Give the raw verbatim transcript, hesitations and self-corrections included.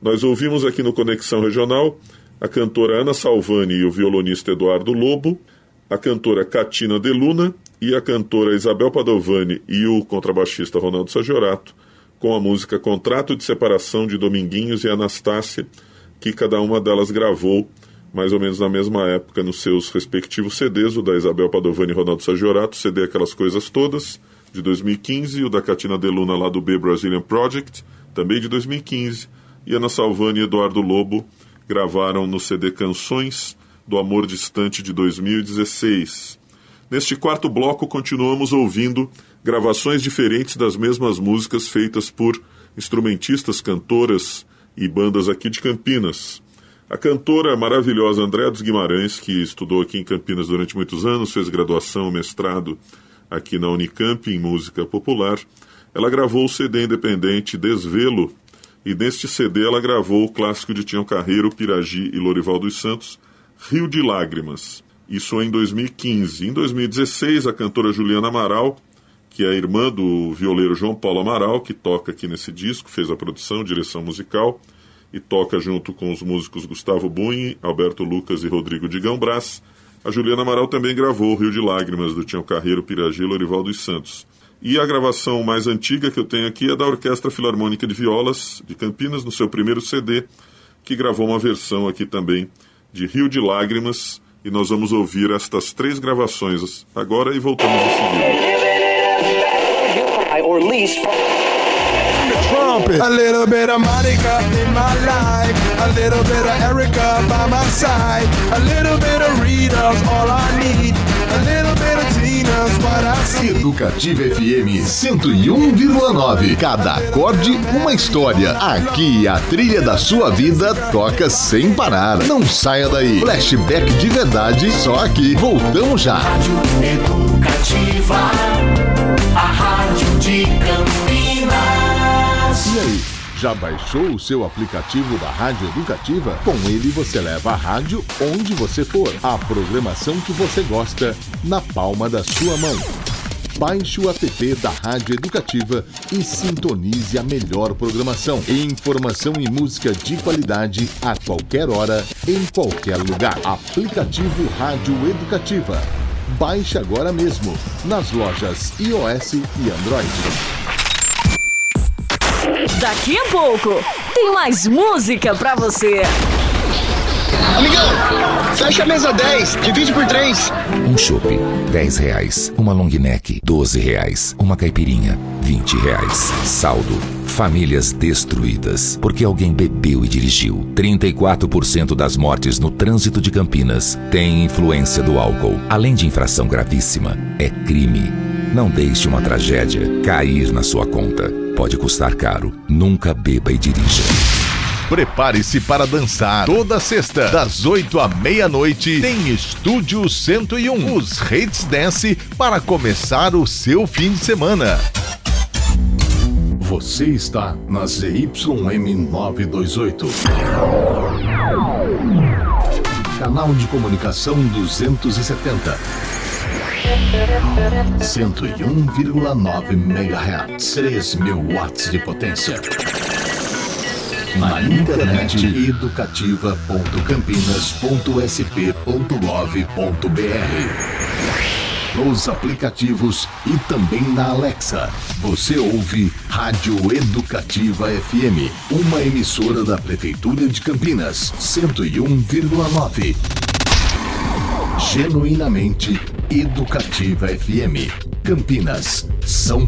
Nós ouvimos aqui no Conexão Regional a cantora Ana Salvani e o violonista Eduardo Lobo, a cantora Catina De Luna e a cantora Isabel Padovani e o contrabaixista Ronaldo Saggiorato, com a música Contrato de Separação de Dominguinhos e Anastácia, que cada uma delas gravou mais ou menos na mesma época nos seus respectivos C Ds, o da Isabel Padovani e Ronaldo Saggiorato, C D Aquelas Coisas Todas, de dois mil e quinze, e o da Catina De Luna lá do B Brazilian Project, também de dois mil e quinze, e Ana Salvani e Eduardo Lobo gravaram no C D Canções do Amor Distante de dois mil e dezesseis. Neste quarto bloco continuamos ouvindo gravações diferentes das mesmas músicas feitas por instrumentistas, cantoras e bandas aqui de Campinas. A cantora maravilhosa Andréa dos Guimarães, que estudou aqui em Campinas durante muitos anos, fez graduação, mestrado aqui na Unicamp em música popular, ela gravou o C D independente Desvelo, e neste C D ela gravou o clássico de Tião Carreiro, Piragi e Lorival dos Santos, Rio de Lágrimas. Isso em dois mil e quinze. Em dois mil e dezesseis, a cantora Juliana Amaral, que é a irmã do violeiro João Paulo Amaral, que toca aqui nesse disco, fez a produção, direção musical, e toca junto com os músicos Gustavo Bunhe, Alberto Lucas e Rodrigo Digão Brás. A Juliana Amaral também gravou o Rio de Lágrimas, do Tião Carreiro, Piragi e Lorival dos Santos. E a gravação mais antiga que eu tenho aqui é da Orquestra Filarmônica de Violas de Campinas, no seu primeiro C D, que gravou uma versão aqui também de Rio de Lágrimas, e nós vamos ouvir estas três gravações agora e voltamos em seguida. A little bit of Monica in my life, a little bit of Erica by my side, a little bit of Rita's all I need, a little bit of Tina's what I see. Educativa F M cento e um vírgula nove. Cada acorde uma história. Aqui a trilha da sua vida toca sem parar. Não saia daí. Flashback de verdade só aqui. Voltamos já. Rádio Educativa, a rádio de Campinas. E aí, já baixou o seu aplicativo da Rádio Educativa? Com ele você leva a rádio onde você for. A programação que você gosta na palma da sua mão. Baixe o app da Rádio Educativa e sintonize a melhor programação. Informação e música de qualidade a qualquer hora, em qualquer lugar. Aplicativo Rádio Educativa. Baixe agora mesmo nas lojas iOS e Android. Daqui a pouco tem mais música pra você. Amigão, fecha a mesa dez, divide por três. Um chopp, dez reais. Uma long neck, doze reais. Uma caipirinha, vinte reais. Saldo, famílias destruídas, porque alguém bebeu e dirigiu. trinta e quatro por cento das mortes no trânsito de Campinas têm influência do álcool. Além de infração gravíssima, é crime. Não deixe uma tragédia cair na sua conta. Pode custar caro. Nunca beba e dirija. Prepare-se para dançar. Toda sexta, das oito à meia-noite, tem Estúdio cento e um. Os Hits Dance para começar o seu fim de semana. Você está na Z Y M novecentos e vinte e oito. Canal de comunicação duzentos e setenta. cento e um vírgula nove megahertz. três mil watts de potência. Na internet, educativa ponto campinas ponto s p ponto gov ponto b r. Nos aplicativos e também na Alexa. Você ouve Rádio Educativa F M, uma emissora da Prefeitura de Campinas, cento e um vírgula nove. Genuinamente Educativa F M. Campinas, São